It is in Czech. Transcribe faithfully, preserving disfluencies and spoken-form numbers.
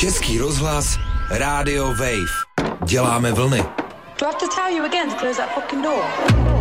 Český rozhlas, Rádio Wave. Děláme vlny. Do I have to tell you again to close that fucking door?